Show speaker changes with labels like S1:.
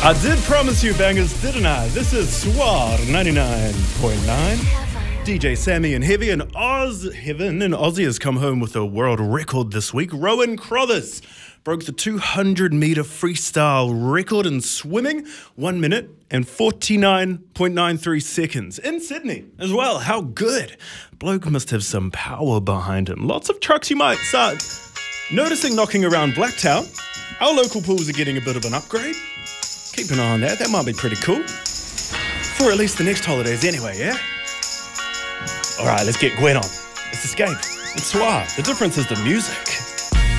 S1: I did promise you bangers, didn't I? This is Swar 99.9. DJ Sammy and Heavy and Heaven and Aussie has come home with a world record this week. Rowan Crothers broke the 200-metre freestyle record in swimming, 1 minute and 49.93 seconds. In Sydney as well. How good. Bloke must have some power behind him. Lots of trucks you might start noticing knocking around Blacktown. Our local pools are getting a bit of an upgrade. Keep an eye on that. That might be pretty cool. For at least the next holidays anyway, yeah? All right, let's get Gwen on. It's Escape. It's Swar. The difference is the music.